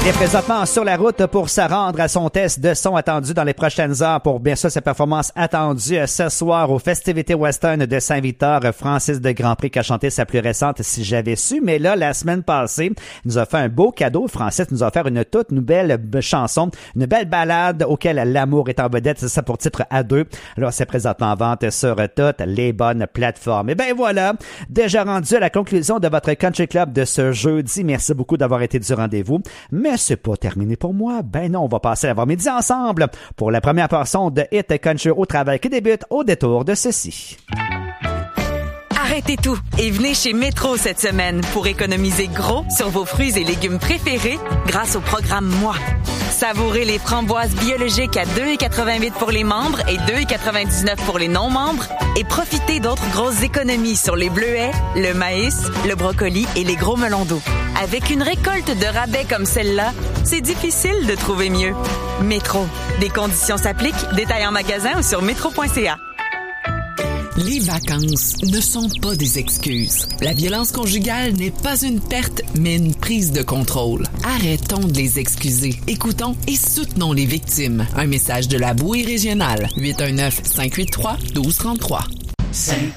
Il est présentement sur la route pour se rendre à son test de son attendu dans les prochaines heures pour bien sûr sa performance attendue ce soir aux festivités western de Saint-Victor. Francis de Grandpré qui a chanté sa plus récente Si j'avais su. Mais là, la semaine passée, il nous a fait un beau cadeau. Francis nous a offert une toute nouvelle chanson, une belle ballade auquel l'amour est en vedette. C'est ça pour titre à deux. Alors, c'est présentement en vente sur toutes les bonnes plateformes. Et ben voilà, déjà rendu à la conclusion de votre Country Club de ce jeudi. Merci beaucoup d'avoir été du rendez-vous. Mais c'est pas terminé pour moi. Ben non, on va passer l'avant-midi ensemble pour la première portion de Hit Country au travail qui débute au détour de ceci. Arrêtez tout et venez chez Métro cette semaine pour économiser gros sur vos fruits et légumes préférés grâce au programme Moi. Savourez les framboises biologiques à 2,88 pour les membres et 2,99 pour les non-membres et profitez d'autres grosses économies sur les bleuets, le maïs, le brocoli et les gros melons d'eau. Avec une récolte de rabais comme celle-là, c'est difficile de trouver mieux. Métro. Des conditions s'appliquent. Détails en magasin ou sur métro.ca. Les vacances ne sont pas des excuses. La violence conjugale n'est pas une perte, mais une prise de contrôle. Arrêtons de les excuser. Écoutons et soutenons les victimes. Un message de la Bouée régionale. 819-583-1233.